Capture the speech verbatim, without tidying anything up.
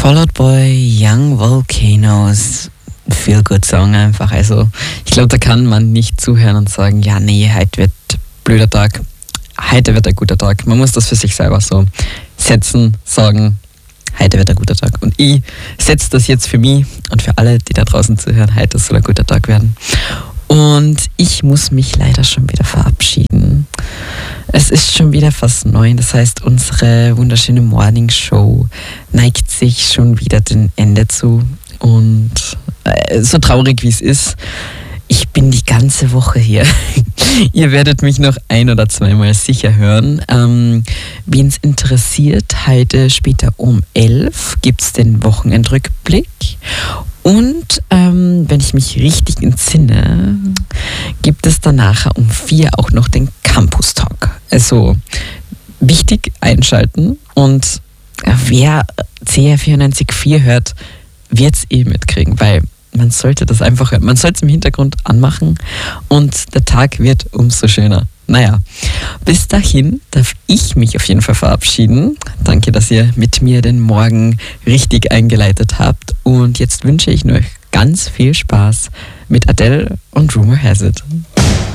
Fall Out Boy, Young Volcanoes, Feel Good Song einfach. Also ich glaube, da kann man nicht zuhören und sagen, ja nee, heute wird ein blöder Tag, heute wird ein guter Tag. Man muss das für sich selber so setzen, sagen, heute wird ein guter Tag. Und ich setze das jetzt für mich und für alle, die da draußen zuhören, heute soll ein guter Tag werden. Und ich muss mich leider schon wieder verabschieden. Es ist schon wieder fast neun, das heißt, unsere wunderschöne Morning Show neigt sich schon wieder dem Ende zu. Und äh, so traurig wie es ist, ich bin die ganze Woche hier. Ihr werdet mich noch ein- oder zweimal sicher hören. Ähm, Wen es interessiert, heute später um elf gibt es den Wochenendrückblick. Und ähm, wenn ich mich richtig entsinne, gibt es danach um vier auch noch den Campus Talk. Also wichtig einschalten und wer C R vierundneunzig Komma vier hört, wird es eh mitkriegen, weil man sollte das einfach hören. Man sollte es im Hintergrund anmachen und der Tag wird umso schöner. Naja, bis dahin darf ich mich auf jeden Fall verabschieden. Danke, dass ihr mit mir den Morgen richtig eingeleitet habt. Und jetzt wünsche ich euch ganz viel Spaß mit Adele und Rumor Has It.